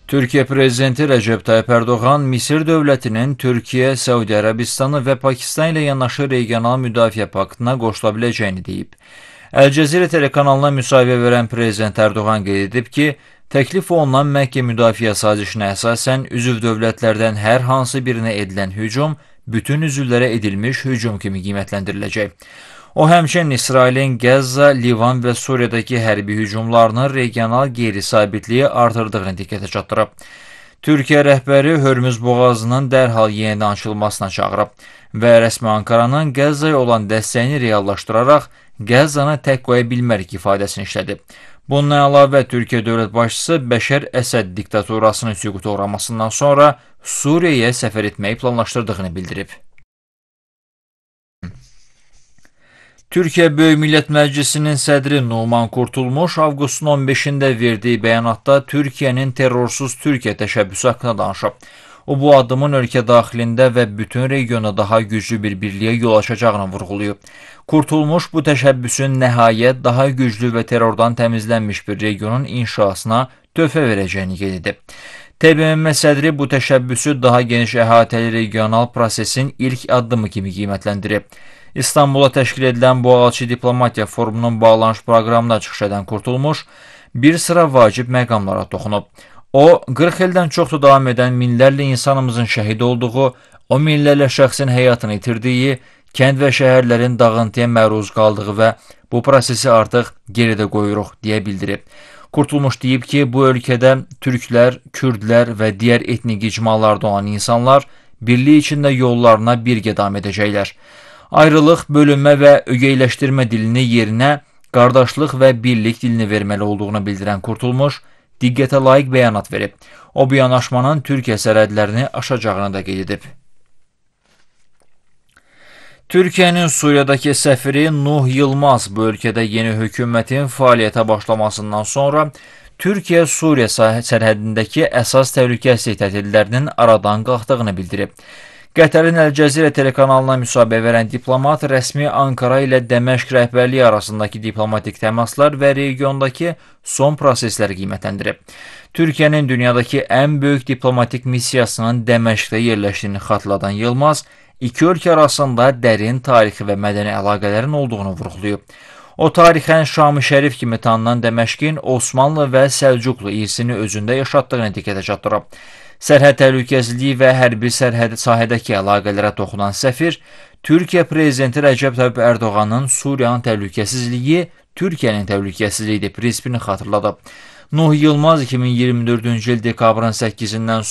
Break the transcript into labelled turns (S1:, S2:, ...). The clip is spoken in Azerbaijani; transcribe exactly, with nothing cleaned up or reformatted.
S1: Türkiye Prezidenti Recep Tayyip Erdoğan, Misir dövlətinin Türkiyə, Səudi Ərəbistanı və Pakistan ilə yanaşı regional müdafiə paktına qoşula biləcəyini deyib. Əl Cəzirə telekanalına müsahibə verən Prezident Erdoğan qeyd edib ki, təklif olunan Məkkə müdafiə sazişinə əsasən üzv dövlətlərdən hər hansı birinə edilən hücum bütün üzvlərə edilmiş hücum kimi qiymətləndiriləcək. O, həmçinin İsrailin Qəzza, Livan və Suriyadakı hərbi hücumlarının regional qeyri-sabitliyi artırdığını diqqətə çatdırıb. Türkiyə rəhbəri Hörmüz boğazının dərhal yenidən açılmasına çağırıb və rəsmi Ankaranın Qəzzaya olan dəstəyini reallaşdıraraq Qəzzanı tək qoya bilmərik ifadəsini işlədib. Bundan əlavə Türkiyə dövlət başçısı Bəşər Əsəd diktaturasının süquta uğramasından sonra Suriyaya səfər etməyi planlaşdırdığını bildirib. Türkiyə Böyük Millət Məclisinin sədri Numan Qurtulmuş avqustun on beşində verdiyi bəyanatda Türkiyənin terrorsuz Türkiyə təşəbbüsü haqqında danışıb. O, bu addımın ölkə daxilində və bütün regionda daha güclü bir birliyə yol açacağını vurğulayıb. Qurtulmuş bu təşəbbüsün nəhayət daha güclü və terrordan təmizlənmiş bir regionun inşasına töhfə verəcəyini qeyd edib. T B M M sədri bu təşəbbüsü daha geniş əhatəli regional prosesin ilk addımı kimi qiymətləndirib. İstanbulda təşkil edilən Boğaziçi Diplomatiya Forumunun bağlanış proqramına çıxış edən Qurtulmuş bir sıra vacib məqamlara toxunub. O, qırx ildən çoxdur davam edən minlərlə insanımızın şəhid olduğu, o minlərlə şəxsin həyatını itirdiyi, kənd və şəhərlərin dağıntıya məruz qaldığı və bu prosesi artıq geridə qoyuruq deyə bildirib. Qurtulmuş deyib ki, bu ölkədə türklər, kürdlər və digər etnik icmalarda olan insanlar birlik içində yollarına birgə davam edəcəklər. Ayrılıq, bölünmə və ögeyləşdirmə dilini yerinə qardaşlıq və birlik dilini verməli olduğunu bildirən Qurtulmuş, diqqətə layiq bəyanat verib. O, bu yanaşmanın Türkiyə sərhədlərini aşacağını da qeyd edib. Türkiyənin Suriyadakı səfiri Nuh Yılmaz bu ölkədə yeni hökumətin fəaliyyətə başlamasından sonra Türkiyə-Suriya sərhədindəki əsas təhlükəsizlik təhdidlərinin aradan qalxdığını bildirib. Qətərin Əl Cəzirə telekanalına müsahibə verən diplomat rəsmi Ankara ilə Dəməşq rəhbərliyi arasındakı diplomatik təmaslar və regiondakı son prosesləri qiymətləndirib. Türkiyənin dünyadakı ən böyük diplomatik missiyasının Dəməşqdə yerləşdiyini xatırladan Yılmaz, iki ölkə arasında dərin tarixi və mədəni əlaqələrin olduğunu vurğulayıb. O, tarixən Şam-ı Şərif kimi tanınan Dəməşqin Osmanlı və Səlcuqlu irsini özündə yaşatdığını diqqətə çatdırıb. Sərhəd təhlükəsizliyi və hərbi sərhəd sahədəki əlaqələrə toxunan səfir, Türkiyə Prezidenti Rəcəb Tayyip Erdoğanın Suriyanın təhlükəsizliyi Türkiyənin təhlükəsizliyidir prinsipini xatırladıb. Nuh Yılmaz iki min iyirmi dördüncü il dekabrın səkkizindən